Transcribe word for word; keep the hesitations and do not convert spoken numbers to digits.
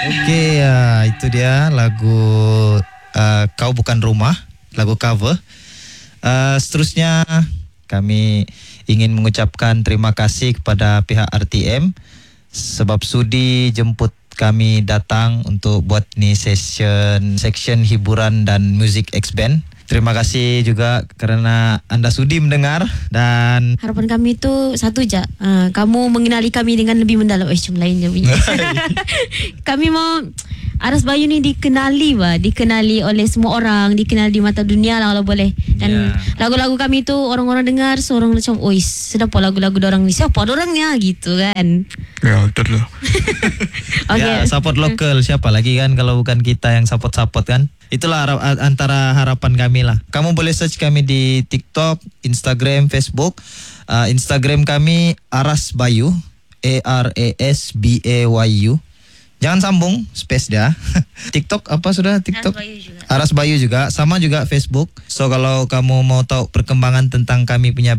Oke, ya itu dia lagu uh, Kau Bukan Rumah, lagu cover. Uh, seterusnya kami ingin mengucapkan terima kasih kepada pihak R T M sebab sudi jemput kami datang untuk buat ni session section hiburan dan music X Band. Terima kasih juga kerana anda sudi mendengar dan harapan kami itu satu je, uh, kamu mengenali kami dengan lebih mendalam. Eh, cuma lainnya bunyi. Kami mau Aras Bayu ni dikenali bah, dikenali oleh semua orang, dikenali di mata dunia lah kalau boleh. Dan yeah. lagu-lagu kami tu orang-orang dengar, seorang macam, oi, sedap lagu-lagu dorang ni. Siapa dorangnya gitu kan? Ya, betul lah. Okay. Ya, support lokal siapa lagi kan kalau bukan kita yang support-support kan? Itulah harap, antara harapan kami lah. Kamu boleh search kami di TikTok, Instagram, Facebook. Uh, Instagram kami Aras Bayu, A R A S B A Y U. Jangan sambung, space dia. TikTok apa sudah? TikTok? Aras Bayu juga. Aras Bayu juga. Sama juga Facebook. So kalau kamu mau tahu perkembangan tentang kami punya